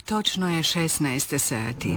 Točno je 16 sati.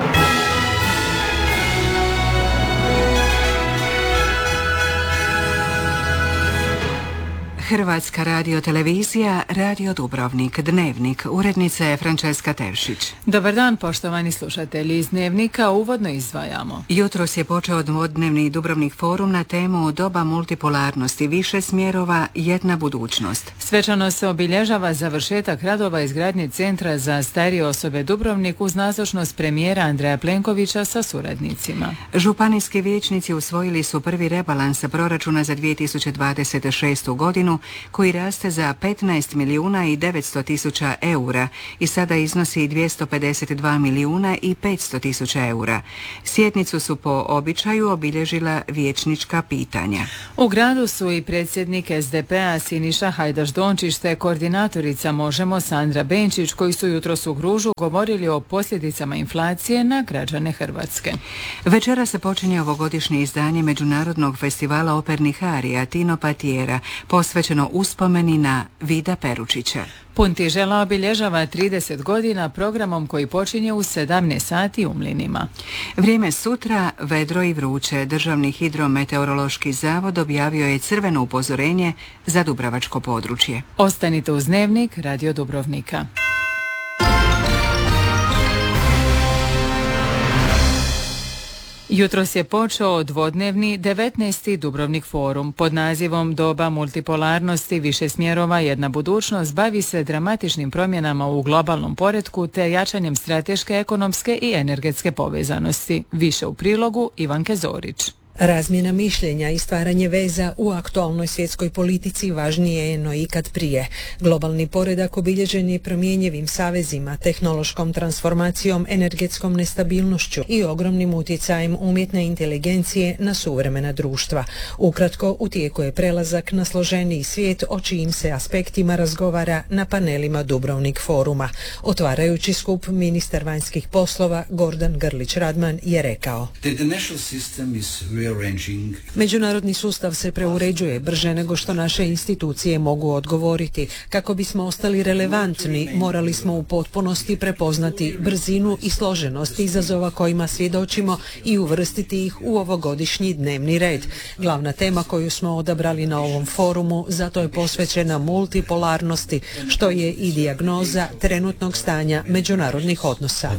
Hrvatska radiotelevizija, Radio Dubrovnik, Dnevnik, urednica je Franceska Tevšić. Dobar dan, poštovani slušatelji. Iz Dnevnika uvodno izdvajamo. Jutros je počeo dvodnevni Dubrovnik forum na temu doba multipolarnosti, više smjerova, jedna budućnost. Svečano se obilježava završetak radova izgradnje Centra za starije osobe Dubrovnik uz nazočnost premijera Andreja Plenkovića sa suradnicima. Županijski vijećnici usvojili su prvi rebalans proračuna za 2026. godinu, koji raste za 15 milijuna i 900 tisuća eura i sada iznosi 252 milijuna i 500 tisuća eura. Sjednicu su po običaju obilježila vijećnička pitanja. U gradu su i predsjednik SDP-a Siniša Hajdaš-Dončić te koordinatorica Možemo Sandra Benčić, koji su jutros u Gružu govorili o posljedicama inflacije na građane Hrvatske. Večera se počinje ovogodišnje izdanje Međunarodnog festivala opernih arija Tino Patiera, posvećeno uspomeni na Vida Peručića. Puntižela obilježava 30 godina programom koji počinje u 17 sati u Mlinima. Vrijeme sutra vedro i vruće. Državni hidrometeorološki zavod objavio je crveno upozorenje za dubrovačko područje. Ostanite uz Dnevnik Radio Dubrovnika. Jutros je počeo dvodnevni 19. Dubrovnik forum. Pod nazivom Doba multipolarnosti, više smjerova, jedna budućnost bavi se dramatičnim promjenama u globalnom poretku te jačanjem strateške, ekonomske i energetske povezanosti. Više u prilogu Ivanke Zorić. Razmjena mišljenja i stvaranje veza u aktualnoj svjetskoj politici važnije je no ikad prije. Globalni poredak obilježen je promjenjivim savezima, tehnološkom transformacijom, energetskom nestabilnošću i ogromnim utjecajem umjetne inteligencije na suvremena društva. Ukratko, u tijeku je prelazak na složeniji svijet o čijim se aspektima razgovara na panelima Dubrovnik foruma. Otvarajući skup, ministar vanjskih poslova Gordan Grlić-Radman je rekao: Međunarodni sustav se preuređuje brže nego što naše institucije mogu odgovoriti. Kako bismo ostali relevantni, morali smo u potpunosti prepoznati brzinu i složenost izazova kojima svjedočimo i uvrstiti ih u ovogodišnji dnevni red. Glavna tema koju smo odabrali na ovom forumu zato je posvećena multipolarnosti, što je i dijagnoza trenutnog stanja međunarodnih odnosa.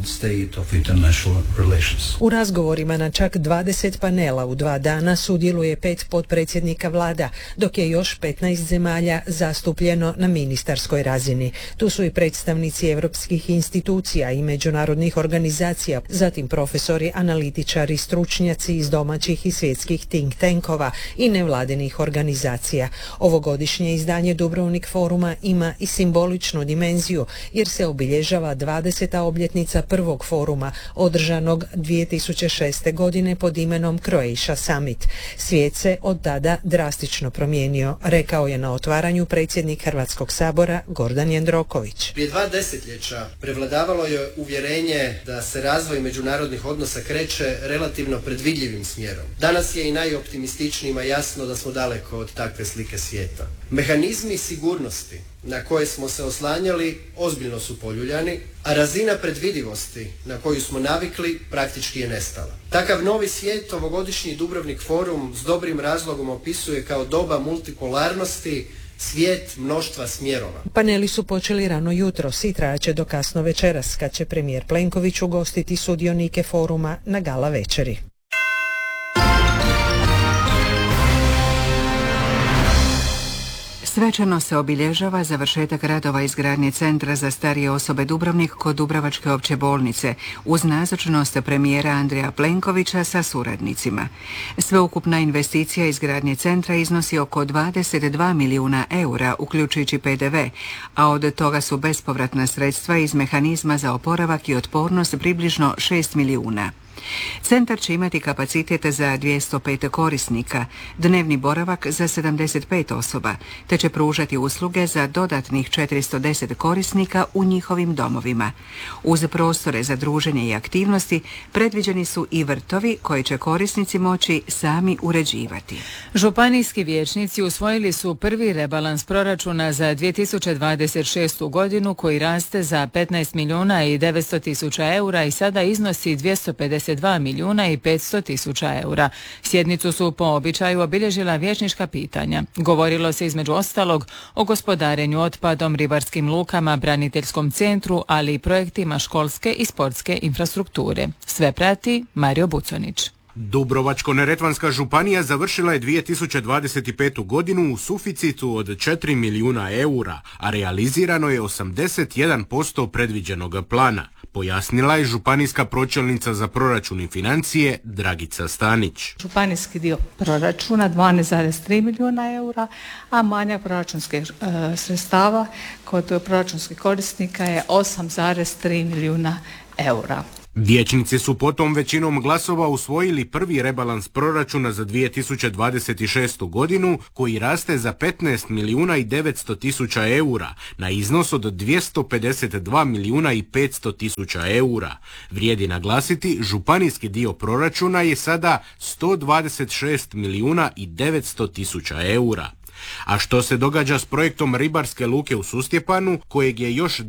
U razgovorima na čak 20 panela u 2 dana sudjeluje 5 potpredsjednika vlada, dok je još 15 zemalja zastupljeno na ministarskoj razini. Tu su i predstavnici europskih institucija i međunarodnih organizacija, zatim profesori, analitičari, stručnjaci iz domaćih i svjetskih think tankova i nevladinih organizacija. Ovogodišnje izdanje Dubrovnik foruma ima i simboličnu dimenziju, jer se obilježava 20. obljetnica prvog foruma, održanog 2006. godine pod imenom Croatia Summit. Svijet se od tada drastično promijenio, rekao je na otvaranju predsjednik Hrvatskog sabora Gordan Jandroković. Prije 2 desetljeća prevladavalo je uvjerenje da se razvoj međunarodnih odnosa kreće relativno predvidljivim smjerom. Danas je i najoptimističnijima jasno da smo daleko od takve slike svijeta. Mehanizmi sigurnosti na koje smo se oslanjali ozbiljno su poljuljani, a razina predvidivosti na koju smo navikli praktički je nestala. Takav novi svijet ovogodišnji Dubrovnik forum s dobrim razlogom opisuje kao doba multipolarnosti, svijet mnoštva smjerova. Paneli su počeli rano jutros i trajaće do kasno večeras, kad će premijer Plenković ugostiti sudionike foruma na gala večeri. Svečano se obilježava završetak radova izgradnje Centra za starije osobe Dubrovnik kod Dubrovačke opće bolnice uz nazočnost premijera Andreja Plenkovića sa suradnicima. Sveukupna investicija izgradnje centra iznosi oko 22 milijuna eura, uključujući PDV, a od toga su bespovratna sredstva iz mehanizma za oporavak i otpornost približno 6 milijuna. Centar će imati kapacitet za 205 korisnika, dnevni boravak za 75 osoba, te će pružati usluge za dodatnih 410 korisnika u njihovim domovima. Uz prostore za druženje i aktivnosti predviđeni su i vrtovi koje će korisnici moći sami uređivati. Županijski vijećnici usvojili su prvi rebalans proračuna za 2026. godinu koji raste za 15 milijuna i 900 tisuća eura i sada iznosi 252 milijuna i 500 tisuća eura. Sjednicu su po običaju obilježila vijećnička pitanja. Govorilo se između ostalog o gospodarenju otpadom, ribarskim lukama, braniteljskom centru, ali i projektima školske i sportske infrastrukture. Sve prati Mario Buconić. Dubrovačko-neretvanska županija završila je 2025. godinu u suficitu od 4 milijuna eura, a realizirano je 81% predviđenog plana, pojasnila je županijska pročelnica za proračun i financije Dragica Stanić. Županijski dio proračuna 12,3 milijuna eura, a manjak proračunskih sredstava kod proračunskih korisnika je 8,3 milijuna eura. Vijećnici su potom većinom glasova usvojili prvi rebalans proračuna za 2026. godinu koji raste za 15 milijuna i 900 tisuća eura na iznos od 252 milijuna i 500 tisuća eura. Vrijedi naglasiti, županijski dio proračuna je sada 126 milijuna i 900 tisuća eura. A što se događa s projektom ribarske luke u Sustjepanu, kojeg je još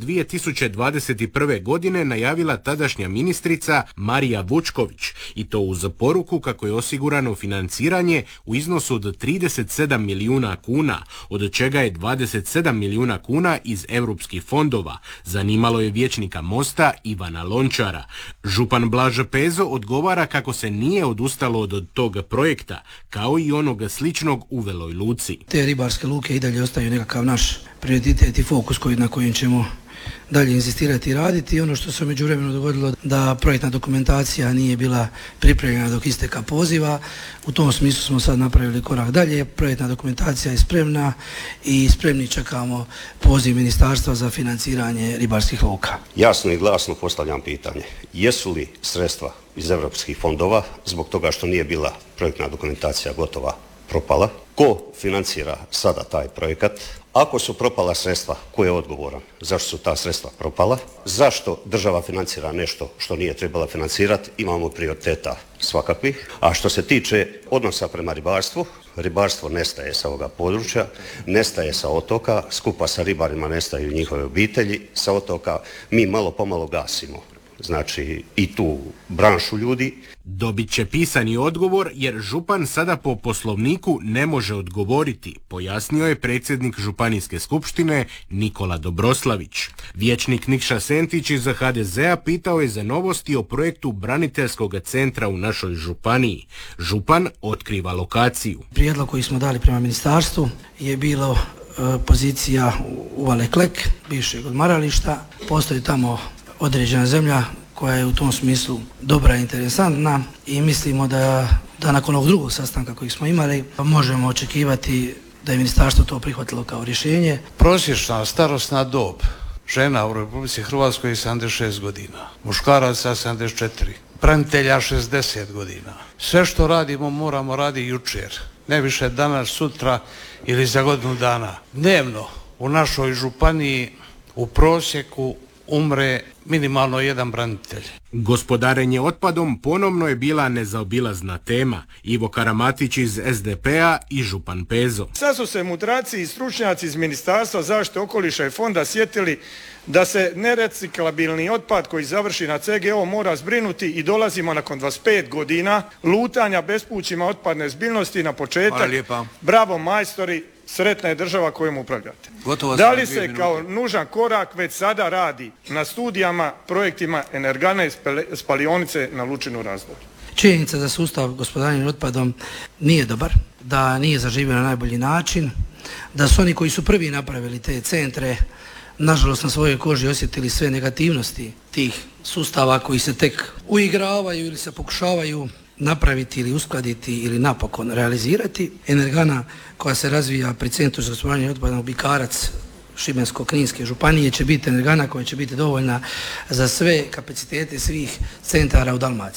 2021. godine najavila tadašnja ministrica Marija Vučković, i to uz poruku kako je osigurano financiranje u iznosu od 37 milijuna kuna, od čega je 27 milijuna kuna iz europskih fondova, zanimalo je vijećnika Mosta Ivana Lončara. Župan Blaž Pezo odgovara kako se nije odustalo od tog projekta, kao i onog sličnog u Veloj Luci. Te ribarske luke i dalje ostaju nekakav naš prioritet i fokus na kojem ćemo dalje inzistirati i raditi. I ono što se u međuvremenu dogodilo da projektna dokumentacija nije bila pripremljena dok isteka poziva, u tom smislu smo sad napravili korak dalje. Projektna dokumentacija je spremna i spremni čekamo poziv ministarstva za financiranje ribarskih luka. Jasno i glasno postavljam pitanje, jesu li sredstva iz europskih fondova zbog toga što nije bila projektna dokumentacija gotova propala? Ko financira sada taj projekat? Ako su propala sredstva, ko je odgovoran? Zašto su ta sredstva propala? Zašto država financira nešto što nije trebala financirati? Imamo prioriteta svakakvih. A što se tiče odnosa prema ribarstvu, ribarstvo nestaje sa ovoga područja, nestaje sa otoka, skupa sa ribarima nestaju njihove obitelji, sa otoka mi malo pomalo gasimo. Znači i tu branšu ljudi. Dobit će pisani odgovor jer župan sada po poslovniku ne može odgovoriti, pojasnio je predsjednik županijske skupštine Nikola Dobroslavić. Vijećnik Nikša Sentić iz HDZ-a pitao je za novosti o projektu braniteljskog centra u našoj županiji. Župan otkriva lokaciju. Prijedlog koji smo dali prema ministarstvu je bilo pozicija Uvale Klek, bivšeg odmarališta. Postoji tamo određena zemlja koja je u tom smislu dobra i interesantna i mislimo da nakon ovog drugog sastanka kojeg smo imali možemo očekivati da je ministarstvo to prihvatilo kao rješenje. Prosječna starosna dob žena u Republici Hrvatskoj je 76 godina, muškaraca 74, branitelja 60 godina. Sve što radimo moramo raditi jučer, ne više danas, sutra ili za godinu dana. Dnevno u našoj županiji u prosjeku umre minimalno jedan branitelj. Gospodarenje otpadom ponovno je bila nezaobilazna tema. Ivo Karamatić iz SDP-a i župan Pezo. Sad su se mudraci i stručnjaci iz Ministarstva zaštite okoliša i fonda sjetili da se nereciklabilni otpad koji završi na CGO mora zbrinuti i dolazimo nakon 25 godina lutanja bespućima otpadne zbiljnosti na početak. Bravo majstori, sretna je država kojom upravljate. Da li se kao nužan korak već sada radi na studijama, projektima energane spalionice na Lučinu Razdolju? Činjenica da sustav gospodarenja otpadom nije dobar, da nije zaživio na najbolji način, da su oni koji su prvi napravili te centre nažalost na svojoj koži osjetili sve negativnosti tih sustava koji se tek uigravaju ili se pokušavaju napraviti ili uskladiti ili napokon realizirati. Energana koja se razvija pri Centru za gospodarenje otpadom Bikarac Šibensko-kninske županije će biti energana koja će biti dovoljna za sve kapacitete svih centara u Dalmaciji.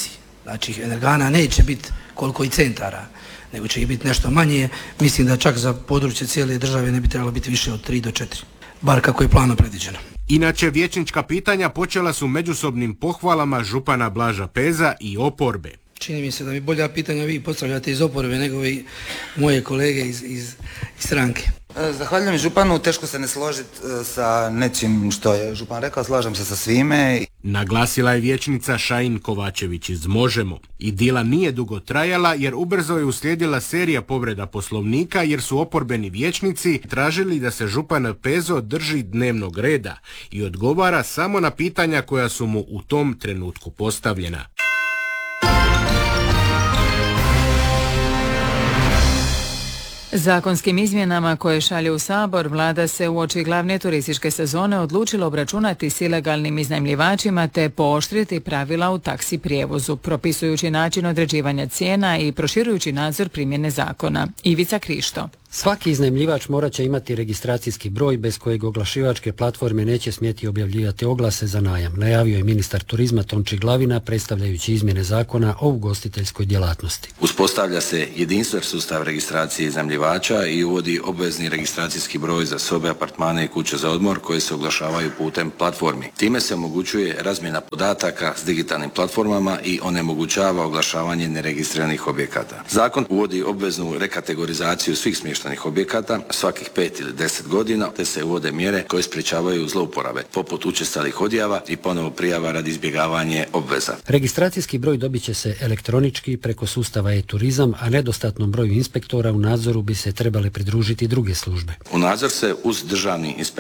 Znači energana neće biti koliko i centara, nego će ih biti nešto manje. Mislim da čak za područje cijele države ne bi trebalo biti više od 3 do 4, bar kako je planom predviđeno. Inače, vijećnička pitanja počela su međusobnim pohvalama župana Blaža Peza i oporbe. Čini mi se da mi bolja pitanja vi postavljate iz oporbe nego i moje kolege iz stranke. Zahvaljujem županu, teško se ne složiti sa nečim što je župan rekao, slažem se sa svime. Naglasila je vijećnica Šajin Kovačević iz Možemo. Idila nije dugo trajala jer ubrzo je uslijedila serija povreda Poslovnika jer su oporbeni vijećnici tražili da se župan Pezo drži dnevnog reda i odgovara samo na pitanja koja su mu u tom trenutku postavljena. Zakonskim izmjenama koje šalje u Sabor, vlada se uoči glavne turističke sezone odlučila obračunati s ilegalnim iznajmljivačima te pooštriti pravila u taksi prijevozu, propisujući način određivanja cijena i proširujući nadzor primjene zakona. Ivica Krišto. Svaki iznajmljivač morat će imati registracijski broj bez kojeg oglašivačke platforme neće smjeti objavljivati oglase za najam, najavio je ministar turizma Tonči Glavina predstavljajući izmjene zakona o ugostiteljskoj djelatnosti. Uspostavlja se jedinstven sustav registracije iznajmljivača i uvodi obvezni registracijski broj za sobe, apartmane i kuće za odmor koje se oglašavaju putem platformi. Time se omogućuje razmjena podataka s digitalnim platformama i onemogućava oglašavanje neregistriranih objekata. Zakon uvodi obveznu rekategorizaciju svih smještajnih objekata svakih 5 ili 10 godina, te se uvode mjere koje sprječavaju zlouporabe, poput učestalih odjava i ponovo prijava radi izbjegavanja obveza. Registracijski broj dobit će se elektronički preko sustava e-turizam, a nedostatnom broju inspektora u nadzoru bi se trebale pridružiti druge službe. U nadzor se uz Državni inspektorat